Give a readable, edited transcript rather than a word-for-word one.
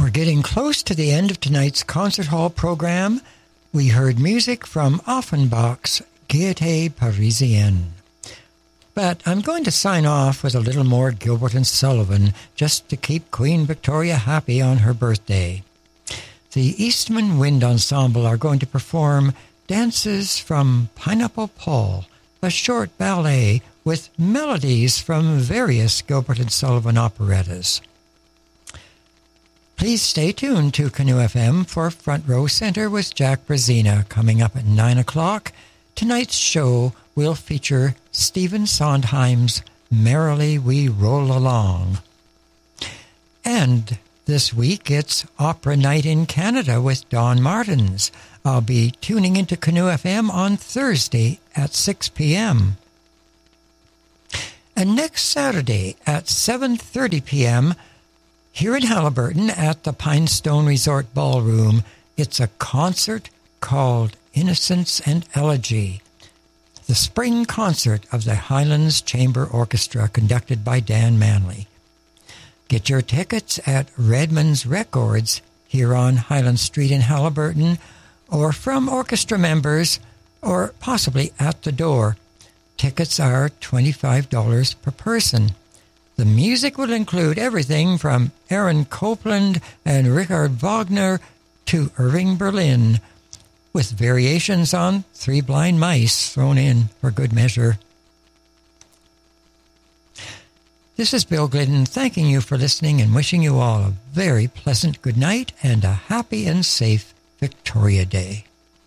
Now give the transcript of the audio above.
We're getting close to the end of tonight's concert hall program. We heard music from Offenbach's Gaieté Parisienne. But I'm going to sign off with a little more Gilbert and Sullivan just to keep Queen Victoria happy on her birthday. The Eastman Wind Ensemble are going to perform Dances from Pineapple Paul, a short ballet with melodies from various Gilbert and Sullivan operettas. Please stay tuned to Canoe FM for Front Row Center with Jack Brazina coming up at 9 o'clock. Tonight's show will feature Stephen Sondheim's Merrily We Roll Along. And this week it's Opera Night in Canada with Don Martins. I'll be tuning into Canoe FM on Thursday at 6 p.m. And next Saturday at 7:30 p.m., here in Haliburton at the Pinestone Resort Ballroom, it's a concert called Innocence and Elegy, the spring concert of the Highlands Chamber Orchestra conducted by Dan Manley. Get your tickets at Redmond's Records here on Highland Street in Haliburton, or from orchestra members, or possibly at the door. Tickets are $25 per person. The music will include everything from Aaron Copland and Richard Wagner to Irving Berlin, with variations on Three Blind Mice thrown in for good measure. This is Bill Glidden thanking you for listening and wishing you all a very pleasant good night and a happy and safe Victoria Day.